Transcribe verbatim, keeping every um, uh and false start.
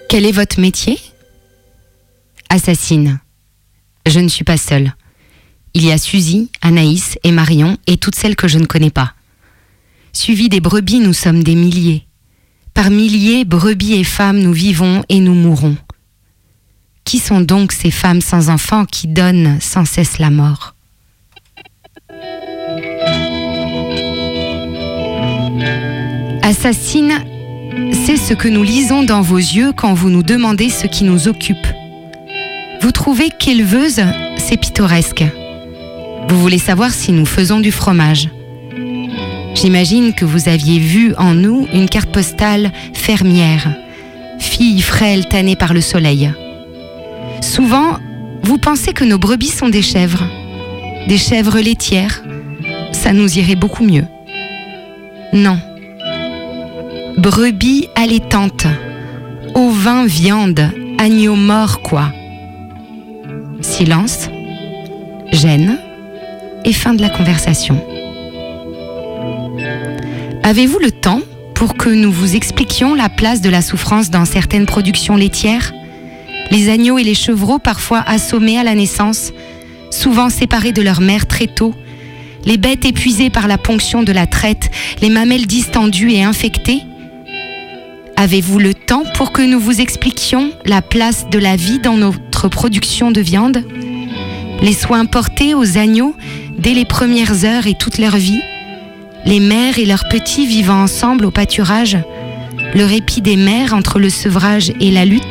Quel est votre métier ? Assassine. Je ne suis pas seule. Il y a Suzy, Anaïs et Marion et toutes celles que je ne connais pas. Suivis des brebis, nous sommes des milliers. Par milliers, brebis et femmes, nous vivons et nous mourons. Qui sont donc ces femmes sans enfants qui donnent sans cesse la mort ? Assassine, c'est ce que nous lisons dans vos yeux quand vous nous demandez ce qui nous occupe. Vous trouvez qu'éleveuse, c'est pittoresque. Vous voulez savoir si nous faisons du fromage. J'imagine que vous aviez vu en nous une carte postale fermière, fille frêle tannée par le soleil. Souvent, vous pensez que nos brebis sont des chèvres, des chèvres laitières. Ça nous irait beaucoup mieux. Non. Brebis allaitantes, ovins viande, agneau mort quoi. Silence, gêne et fin de la conversation. Avez-vous le temps pour que nous vous expliquions la place de la souffrance dans certaines productions laitières ? Les agneaux et les chevreaux parfois assommés à la naissance, souvent séparés de leur mère très tôt, les bêtes épuisées par la ponction de la traite, les mamelles distendues et infectées. Avez-vous le temps pour que nous vous expliquions la place de la vie dans notre production de viande ? Les soins portés aux agneaux dès les premières heures et toute leur vie ? Les mères et leurs petits vivant ensemble au pâturage ? Le répit des mères entre le sevrage et la lutte ?